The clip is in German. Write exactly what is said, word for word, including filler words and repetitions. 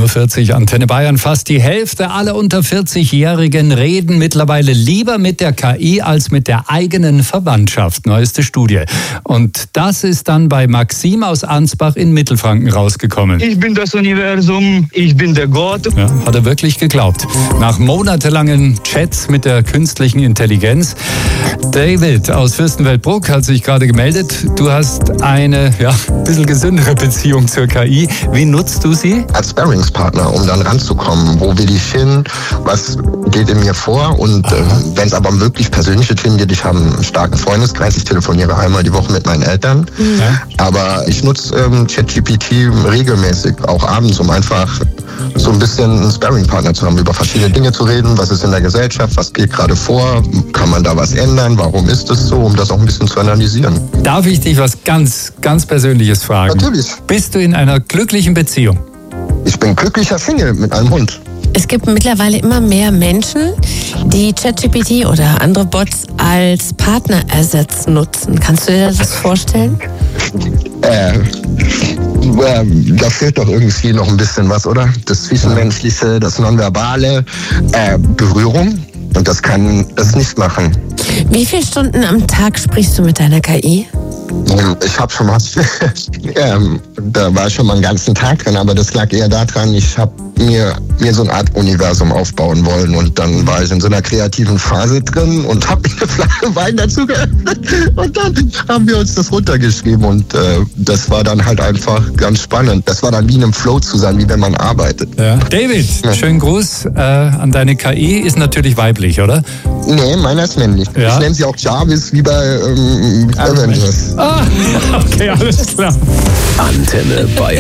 Uhr vierzig, Antenne Bayern. Fast die Hälfte aller unter vierzig-Jährigen reden mittlerweile lieber mit der K I als mit der eigenen Verwandtschaft. Neueste Studie. Und das ist dann bei Maxim aus Ansbach in Mittelfranken rausgekommen. Ich bin das Universum, ich bin der Gott. Ja, hat er wirklich geglaubt. Nach monatelangen Chats mit der künstlichen Intelligenz. David aus Fürstenfeldbruck hat sich gerade gemeldet. Du hast eine ja, ein bisschen gesündere Beziehung zur K I. Wie nutzt du sie? Als Sparringspartner, um dann ranzukommen. Wo will ich hin? Was geht in mir vor? Und äh, wenn es aber wirklich persönliche Themen geht, ich habe einen starken Freundeskreis. Ich telefoniere einmal die Woche mit meinen Eltern. Ja. Aber ich nutze ähm, ChatGPT regelmäßig, auch abends, um einfach so ein bisschen einen Sparringpartner zu haben, über verschiedene Dinge zu reden. Was ist in der Gesellschaft? Was geht gerade vor? Kann man da was ändern? Warum ist es so? Um das auch ein bisschen zu analysieren. Darf ich dich was ganz, ganz Persönliches fragen? Natürlich. Bist du in einer glücklichen Beziehung? Ich bin glücklicher Single mit einem Hund. Es gibt mittlerweile immer mehr Menschen, die ChatGPT oder andere Bots als Partnerersatz nutzen. Kannst du dir das vorstellen? Äh, äh, da fehlt doch irgendwie noch ein bisschen was, oder? Das Zwischenmenschliche, das Nonverbale, äh, Berührung. Und das kann es nicht machen. Wie viele Stunden am Tag sprichst du mit deiner K I? Ich habe schon mal, ähm, da war ich schon mal einen ganzen Tag drin, aber das lag eher daran, ich habe mir, mir so eine Art Universum aufbauen wollen und dann war ich in so einer kreativen Phase drin und habe mir eine Flasche Wein dazu geöffnet und dann haben wir uns das runtergeschrieben und äh, das war dann halt einfach ganz spannend. Das war dann wie in einem Flow zu sein, wie wenn man arbeitet. Ja. David, ja. Schönen Gruß äh, an deine K I, ist natürlich weiblich, oder? Nee, meiner ist männlich. Ja? Ich nenne sie auch Jarvis, wie bei ähm, Avengers. Ah, okay, alles klar. Antenne Bayern.